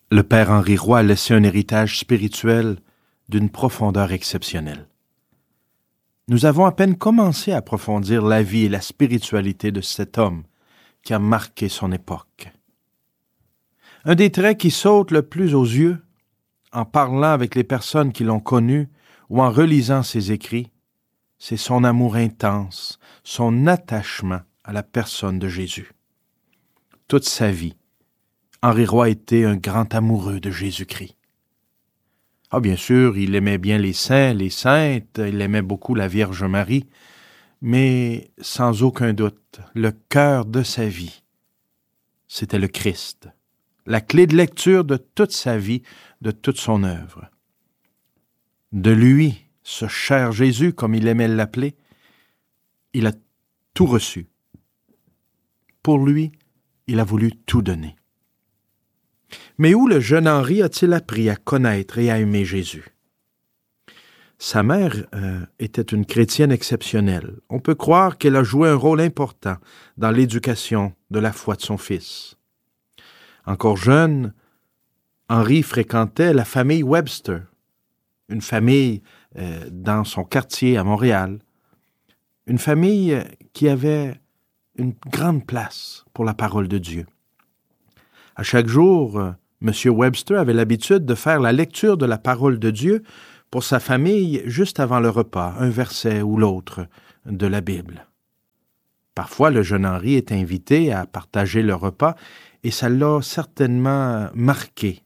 Le père Henri Roy a laissé un héritage spirituel d'une profondeur exceptionnelle. Nous avons à peine commencé à approfondir la vie et la spiritualité de cet homme qui a marqué son époque. Un des traits qui saute le plus aux yeux, en parlant avec les personnes qui l'ont connu ou en relisant ses écrits, c'est son amour intense, son attachement à la personne de Jésus. Toute sa vie, Henri Roy était un grand amoureux de Jésus-Christ. Ah, bien sûr, il aimait bien les saints, les saintes, il aimait beaucoup la Vierge Marie, mais sans aucun doute, le cœur de sa vie, c'était le Christ, la clé de lecture de toute sa vie, de toute son œuvre. De lui, ce cher Jésus, comme il aimait l'appeler, il a tout reçu. Pour lui, il a voulu tout donner. Mais où le jeune Henri a-t-il appris à connaître et à aimer Jésus? Sa mère était une chrétienne exceptionnelle. On peut croire qu'elle a joué un rôle important dans l'éducation de la foi de son fils. Encore jeune, Henri fréquentait la famille Webster, une famille dans son quartier à Montréal, une famille qui avait une grande place pour la parole de Dieu. À chaque jour, M. Webster avait l'habitude de faire la lecture de la parole de Dieu pour sa famille juste avant le repas, un verset ou l'autre de la Bible. Parfois, le jeune Henri est invité à partager le repas et ça l'a certainement marqué.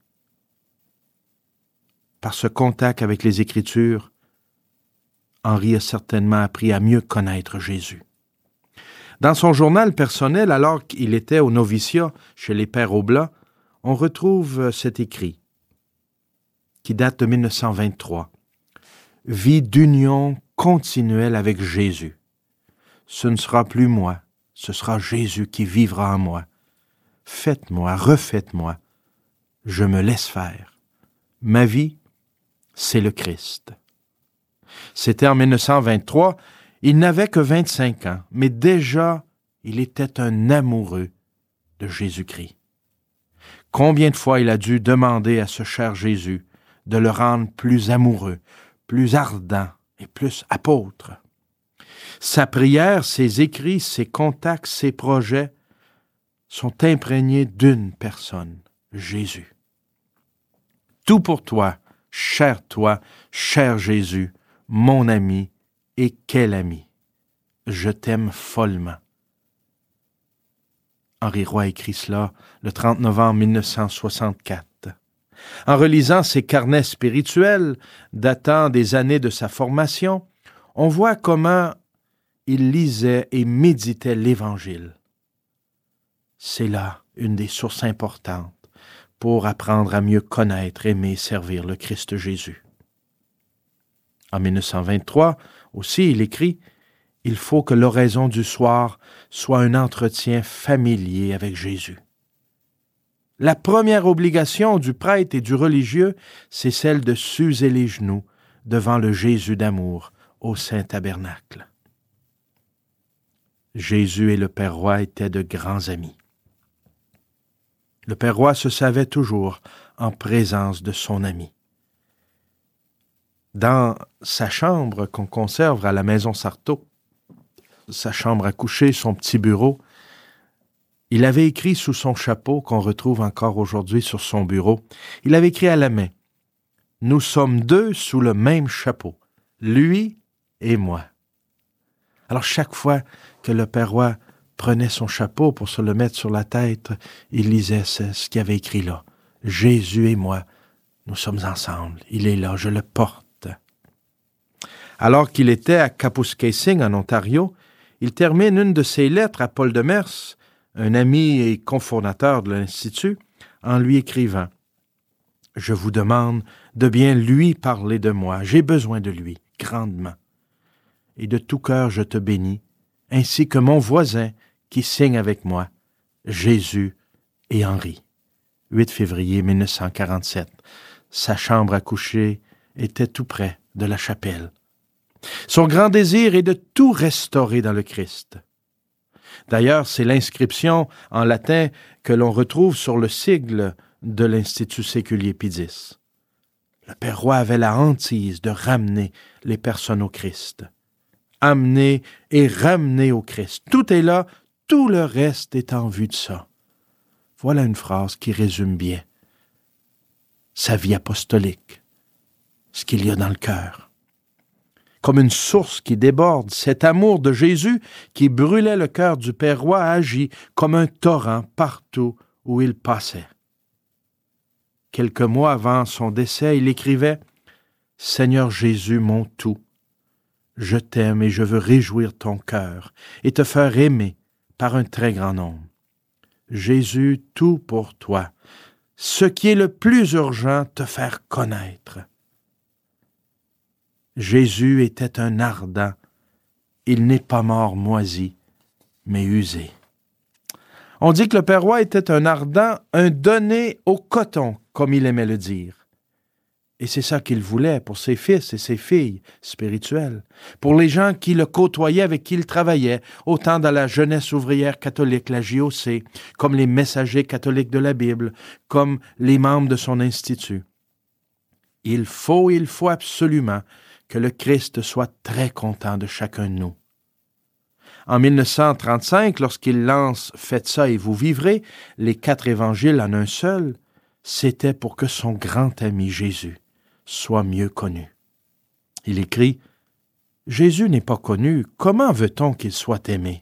Par ce contact avec les Écritures, Henri a certainement appris à mieux connaître Jésus. Dans son journal personnel, alors qu'il était au noviciat chez les Pères Oblats, on retrouve cet écrit qui date de 1923. « Vie d'union continuelle avec Jésus. Ce ne sera plus moi, ce sera Jésus qui vivra en moi. Faites-moi, refaites-moi. Je me laisse faire. Ma vie, c'est le Christ. » C'était en 1923. Il n'avait que 25 ans, mais déjà, il était un amoureux de Jésus-Christ. Combien de fois il a dû demander à ce cher Jésus de le rendre plus amoureux, plus ardent et plus apôtre. Sa prière, ses écrits, ses contacts, ses projets sont imprégnés d'une personne, Jésus. Tout pour toi, cher Jésus, mon ami, et quel ami! Je t'aime follement. Henri Roy écrit cela le 30 novembre 1964. En relisant ses carnets spirituels datant des années de sa formation, on voit comment il lisait et méditait l'Évangile. C'est là une des sources importantes pour apprendre à mieux connaître, aimer, servir le Christ Jésus. En 1923, aussi, il écrit « Il faut que l'oraison du soir soit un entretien familier avec Jésus. » La première obligation du prêtre et du religieux, c'est celle de s'user les genoux devant le Jésus d'amour au Saint-Tabernacle. Jésus et le Père Roy étaient de grands amis. Le Père Roy se savait toujours en présence de son ami. Dans sa chambre qu'on conserve à la maison Sarto, sa chambre à coucher, son petit bureau, il avait écrit sous son chapeau, qu'on retrouve encore aujourd'hui sur son bureau, il avait écrit à la main « Nous sommes deux sous le même chapeau, lui et moi. » Alors chaque fois que le Père Roy prenait son chapeau pour se le mettre sur la tête, il lisait ce qu'il avait écrit là. « Jésus et moi, nous sommes ensemble, il est là, je le porte. » Alors qu'il était à Kapuskasing, en Ontario, il termine une de ses lettres à Paul Demers, un ami et cofondateur de l'Institut, en lui écrivant « Je vous demande de bien lui parler de moi, j'ai besoin de lui, grandement. Et de tout cœur je te bénis, ainsi que mon voisin qui signe avec moi, Jésus et Henri. » 8 février 1947. Sa chambre à coucher était tout près de la chapelle. Son grand désir est de tout restaurer dans le Christ. D'ailleurs, c'est l'inscription en latin que l'on retrouve sur le sigle de l'Institut séculier Pie X. Le Père Roi avait la hantise de ramener les personnes au Christ. Amener et ramener au Christ. Tout est là, tout le reste est en vue de ça. Voilà une phrase qui résume bien sa vie apostolique, ce qu'il y a dans le cœur. Comme une source qui déborde, cet amour de Jésus qui brûlait le cœur du Père Roi agit comme un torrent partout où il passait. Quelques mois avant son décès, il écrivait « Seigneur Jésus, mon tout, je t'aime et je veux réjouir ton cœur et te faire aimer par un très grand nombre. Jésus, tout pour toi, ce qui est le plus urgent, te faire connaître. » Jésus était un ardent, il n'est pas mort moisi, mais usé. On dit que le Père Roi était un ardent, un donné au coton, comme il aimait le dire. Et c'est ça qu'il voulait pour ses fils et ses filles spirituelles, pour les gens qui le côtoyaient, avec qui il travaillait, autant dans la jeunesse ouvrière catholique, la JOC, comme les messagers catholiques de la Bible, comme les membres de son institut. Il faut absolument que le Christ soit très content de chacun de nous. En 1935, lorsqu'il lance « Faites ça et vous vivrez », les 4 évangiles en un seul, c'était pour que son grand ami Jésus soit mieux connu. Il écrit « Jésus n'est pas connu, comment veut-on qu'il soit aimé?